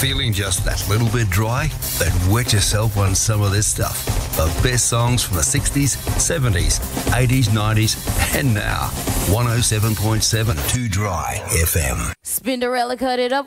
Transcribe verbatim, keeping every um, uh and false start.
Feeling just that little bit dry? Then wet yourself on some of this stuff. The best songs from the sixties, seventies, eighties, nineties, and now. one oh seven point seven Too Dry F M. Spinderella cut it up.